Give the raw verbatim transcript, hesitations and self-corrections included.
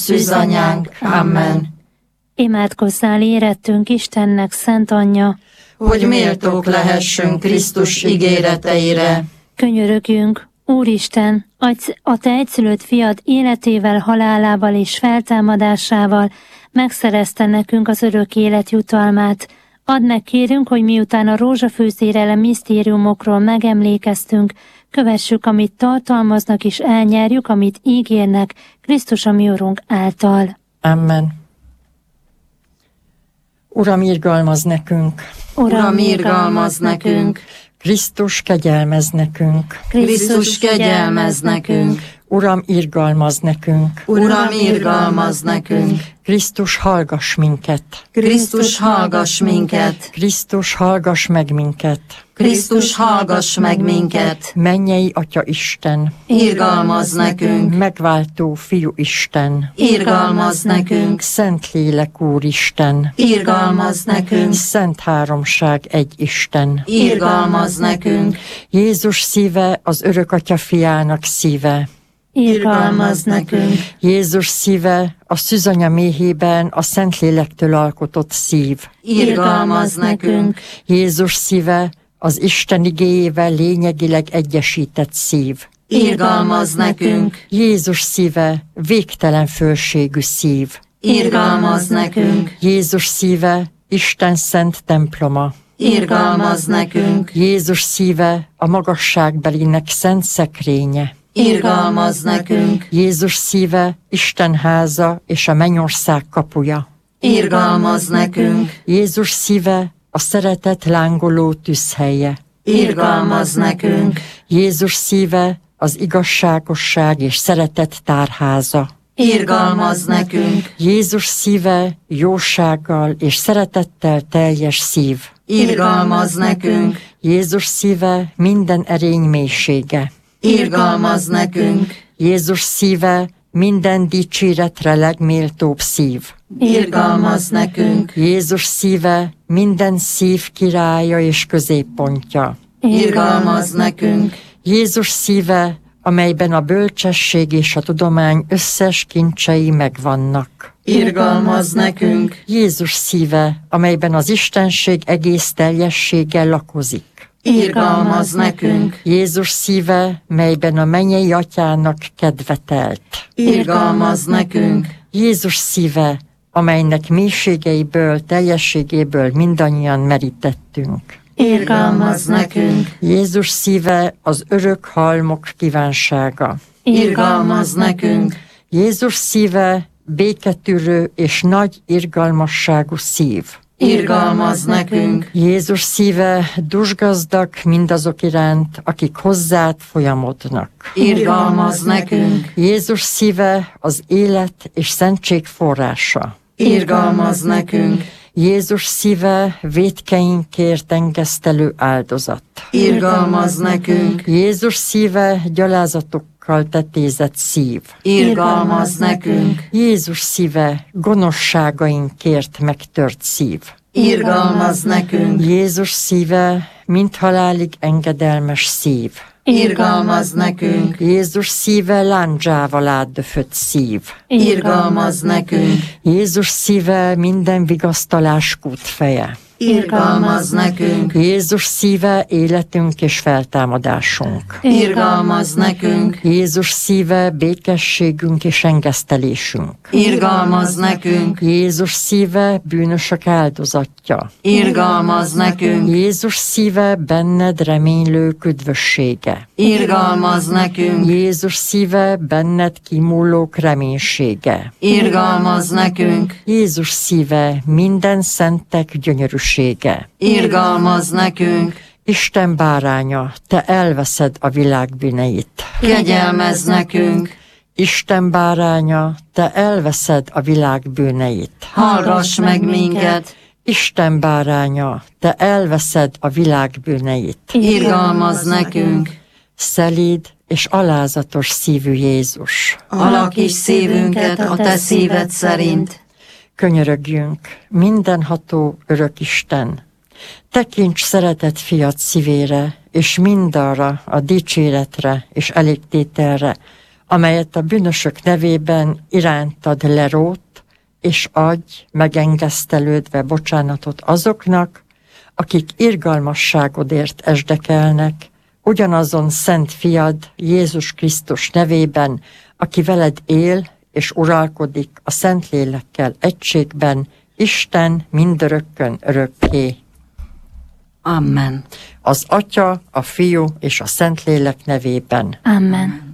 szűzanyánk. Amen. Imádkozzál érettünk Istennek, Szent Anyja, hogy méltók lehessünk Krisztus ígéreteire. Könyörögjünk, Úristen, adj a Te egyszülött fiad életével, halálával és feltámadásával megszerezte nekünk az örök élet jutalmát. Add meg, kérünk, hogy miután a rózsafőzérelem misztériumokról megemlékeztünk, kövessük, amit tartalmaznak, és elnyerjük, amit ígérnek, Krisztus a mi Urunk által. Amen. Uram, irgalmaz nekünk! Uram, irgalmaz nekünk! Krisztus, kegyelmez nekünk! Krisztus, kegyelmez nekünk! Uram, irgalmaz nekünk! Uram, irgalmaz nekünk! Krisztus, hallgass minket! Krisztus, hallgass minket! Krisztus, hallgass meg minket! Krisztus, hallgass meg minket! Mennyei Atya Isten! Irgalmaz nekünk! Megváltó Fiú Isten! Irgalmaz nekünk! Szentlélek Úristen! Irgalmaz nekünk! Szent Háromság egy Isten! Irgalmaz nekünk! Jézus szíve az örök Atya fiának szíve! Irgalmaz nekünk! Jézus szíve a szűzanya méhében a Szentlélektől alkotott szív! Irgalmaz nekünk! Jézus szíve az Isten igéjével lényegileg egyesített szív! Irgalmaz nekünk! Jézus szíve végtelen fölségű szív! Irgalmaz nekünk! Jézus szíve Isten szent temploma! Irgalmaz nekünk! Jézus szíve a magasságbelinek szent szekrénye! Irgalmaz nekünk! Jézus szíve Isten háza és a mennyország kapuja! Irgalmaz nekünk! Jézus szíve a szeretet lángoló tűzhelye! Irgalmaz nekünk! Jézus szíve az igazságosság és szeretet tárháza! Irgalmaz nekünk! Jézus szíve jósággal és szeretettel teljes szív! Irgalmaz nekünk! Jézus szíve minden erény mélysége! Irgalmaz nekünk! Jézus szíve minden dicséretre legméltóbb szív! Irgalmaz nekünk! Jézus szíve minden szív királya és középpontja! Irgalmaz nekünk! Jézus szíve, amelyben a bölcsesség és a tudomány összes kincsei megvannak! Irgalmaz nekünk! Jézus szíve, amelyben az Istenség egész teljessége lakozik! Irgalmaz nekünk! Jézus szíve, melyben a mennyei Atyának kedve telt! Irgalmaz nekünk! Jézus szíve, amelynek mélységeiből, teljességéből mindannyian merítettünk! Irgalmaz nekünk! Jézus szíve az örök halmok kívánsága! Irgalmaz nekünk! Jézus szíve béketűrő és nagy irgalmasságú szív! Irgalmaz nekünk! Jézus szíve dusgazdag mindazok iránt, akik hozzád folyamodnak! Irgalmaz nekünk! Jézus szíve az élet és szentség forrása! Irgalmaz nekünk! Jézus szíve vétkeinkért engesztelő áldozat! Irgalmaz nekünk! Jézus szíve gyalázatokkal tetézett szív! Irgalmaz nekünk! Jézus szíve gonoszságainkért megtört szív! Irgalmaz nekünk! Jézus szíve mind halálig engedelmes szív! Irgalmaz nekünk! Jézus szíve lándzsával átdöfött szív! Irgalmaz nekünk! Jézus szíve minden vigasztalás kútfeje! Irgalmaz nekünk! Jézus szíve életünk és feltámadásunk! Irgalmaz nekünk! Jézus szíve békességünk és engesztelésünk! Irgalmaz nekünk! Jézus szíve bűnösök áldozatja! Irgalmaz nekünk! Jézus szíve benned reménylők üdvössége! Irgalmaz nekünk! Jézus szíve benned kimúlók reménysége! Irgalmaz nekünk! Jézus szíve minden szentek gyönyörűsége! Irgalmaz nekünk! Isten báránya, te elveszed a világ bűneit! Kegyelmezz nekünk! Isten báránya, te elveszed a világ bűneit! Hallgass meg minket! Isten báránya, te elveszed a világ bűneit! Irgalmazz nekünk! Szelíd és alázatos szívű Jézus! Alakíts szívünket a te szíved szerint! Könyörögjünk, mindenható örök Isten! Tekints szeretett fiad szívére, és mindarra a dicséretre és elégtételre, amelyet a bűnösök nevében irántad lerótt, és adj megengesztelődve bocsánatot azoknak, akik irgalmasságodért esdekelnek, ugyanazon szent fiad Jézus Krisztus nevében, aki veled él és uralkodik a Szentlélekkel egységben, Isten mindörökkön örökké. Amen. Az Atya, a Fiú és a Szentlélek nevében. Amen.